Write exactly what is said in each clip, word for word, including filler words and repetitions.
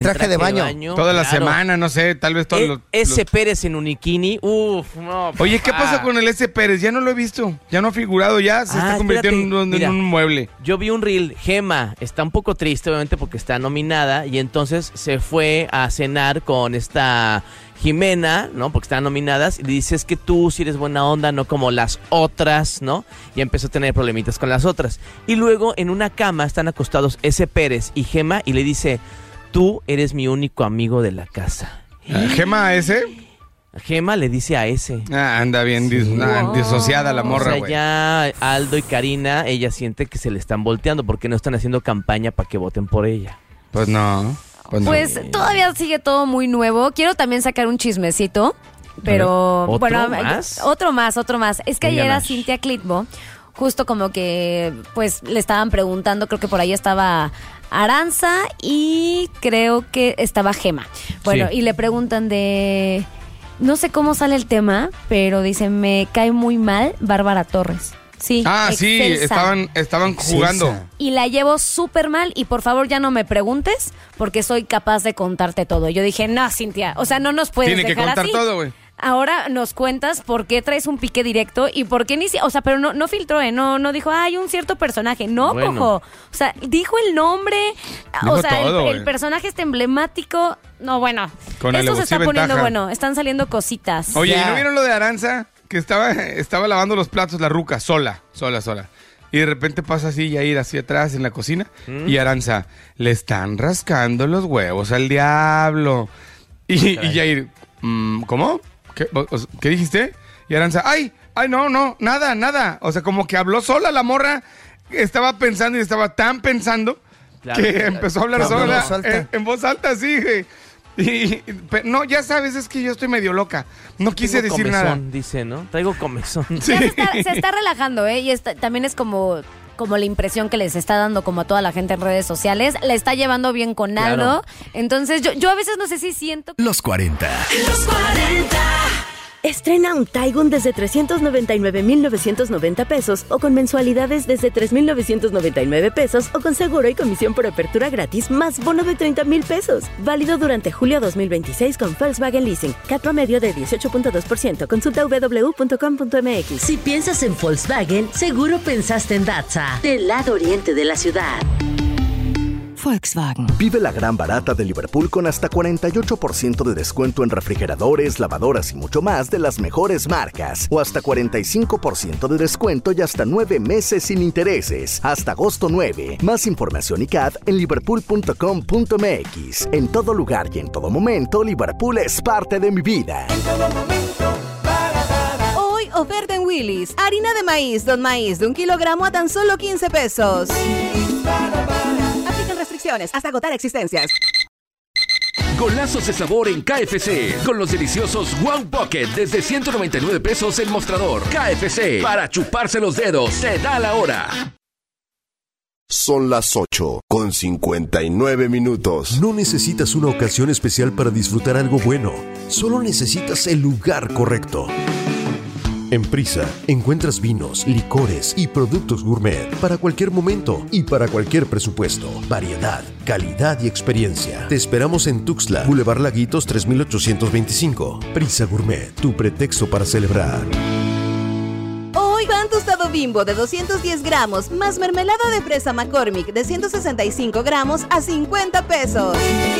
traje de baño. de baño. Toda la claro. semana, no sé, tal vez todos e- los... S. los... Pérez en Unikini, uff, no. Oye, ¿qué pasa con el S. Pérez? Ya no lo he visto, ya no ha figurado, ya se ah, está convirtiendo en, en Mira, un mueble. Yo vi un reel, Gema está un poco triste, obviamente, porque está nominada, y entonces se fue a cenar con esta... Jimena, ¿no? Porque están nominadas, y le dice, es que tú sí eres buena onda, no como las otras, ¿no? Y empezó a tener problemitas con las otras. Y luego en una cama están acostados S. Pérez y Gema, y le dice, tú eres mi único amigo de la casa. ¿Gema a ese? Gema le dice a ese. Ah, anda bien dis- sí. nah, disociada la morra, güey. O sea, ya Aldo y Karina, ella siente que se le están volteando porque no están haciendo campaña para que voten por ella. Pues no... Pues, pues no. Todavía sigue todo muy nuevo. Quiero también sacar un chismecito, pero ¿Otro bueno, más? otro más, otro más. Es que Venga, ayer a Nash. Cintia Clitbo, justo como que pues le estaban preguntando, creo que por ahí estaba Aranza y creo que estaba Gema. Bueno, sí. Y le preguntan de, no sé cómo sale el tema, pero dicen, me cae muy mal Bárbara Torres. Sí, ah, excelsa. sí, estaban, estaban jugando. Excelsa. Y la llevo súper mal y por favor ya no me preguntes porque soy capaz de contarte todo. Yo dije, no, Cintia, o sea, no nos puedes Tiene dejar que contar así. todo, güey. Ahora nos cuentas por qué traes un pique directo y por qué ni si, o sea, pero no, no filtró, ¿eh? No, no dijo, ah, hay un cierto personaje. No, bueno. Cojo. O sea, dijo el nombre, dijo o sea, todo, el, el personaje está emblemático. No, bueno, con esto se está ventaja. poniendo bueno, están saliendo cositas. Oye, ya. ¿y no vieron lo de Aranza? Que estaba, estaba lavando los platos la ruca, sola, sola, sola. Y de repente pasa así, Yair hacia atrás en la cocina. ¿Mm? Y Aranza, le están rascando los huevos al diablo. Y, y Yair, mmm, ¿cómo? ¿Qué, ¿Qué dijiste? Y Aranza, ay, ay, no, no, nada, nada. O sea, como que habló sola la morra. Estaba pensando y estaba tan pensando claro, que claro, empezó a hablar claro, sola en voz, en, en voz alta, sí, güey. Y, no, ya sabes, es que yo estoy medio loca. No quise Tengo decir comezón, nada. Dice, ¿no? Traigo comezón. Sí. Se, está, se está relajando, ¿eh? Y está, también es como, como la impresión que les está dando como a toda la gente en redes sociales. La está llevando bien con Aldo. Claro. Entonces, yo, yo a veces no sé si siento... Los cuarenta. Los cuarenta. Estrena un Taigun desde trescientos noventa y nueve mil novecientos noventa pesos o con mensualidades desde tres mil novecientos noventa y nueve pesos o con seguro y comisión por apertura gratis más bono de treinta mil pesos. Válido durante julio dos mil veintiséis con Volkswagen Leasing. C A T promedio de dieciocho punto dos por ciento. Consulta doble u doble u doble u punto com punto m x. Si piensas en Volkswagen, seguro pensaste en Datza, del lado oriente de la ciudad. Volkswagen. Vive la gran barata de Liverpool con hasta cuarenta y ocho por ciento de descuento en refrigeradores, lavadoras y mucho más de las mejores marcas. O hasta cuarenta y cinco por ciento de descuento y hasta nueve meses sin intereses. Hasta agosto nueve. Más información y C A D en liverpool punto com punto m x. En todo lugar y en todo momento, Liverpool es parte de mi vida. En todo momento, para, para. Hoy oferta en Willy's. Harina de maíz, Don Maíz, de un kilogramo a tan solo quince pesos. Para, para. Restricciones hasta agotar existencias. Golazos de sabor en K F C. Con los deliciosos Wow Pocket desde ciento noventa y nueve pesos el mostrador. K F C. Para chuparse los dedos. Se da la hora. Son las ocho con cincuenta y nueve minutos. No necesitas una ocasión especial para disfrutar algo bueno. Solo necesitas el lugar correcto. En Prisa encuentras vinos, licores y productos gourmet para cualquier momento y para cualquier presupuesto. Variedad, calidad y experiencia. Te esperamos en Tuxtla, Boulevard Laguitos tres mil ochocientos veinticinco. Prisa Gourmet, tu pretexto para celebrar. Hoy pan tostado Bimbo de doscientos diez gramos más mermelada de fresa McCormick de ciento sesenta y cinco gramos a cincuenta pesos.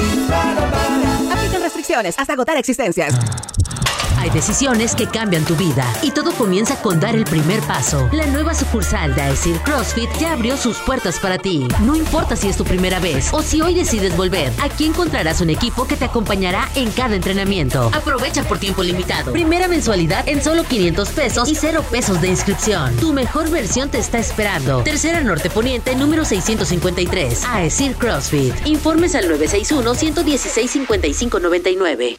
Aplican restricciones hasta agotar existencias. Hay decisiones que cambian tu vida y todo comienza con dar el primer paso. La nueva sucursal de Aesir CrossFit ya abrió sus puertas para ti. No importa si es tu primera vez o si hoy decides volver, aquí encontrarás un equipo que te acompañará en cada entrenamiento. Aprovecha por tiempo limitado. Primera mensualidad en solo quinientos pesos y cero pesos de inscripción. Tu mejor versión te está esperando. Tercera Norte Poniente, número seiscientos cincuenta y tres. Aesir CrossFit. Informes al nueve seis uno, uno uno seis, cinco cinco nueve nueve.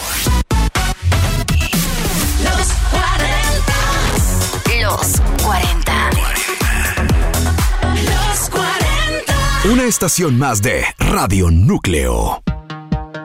Los cuarenta. Los cuarenta. Una estación más de Radio Núcleo.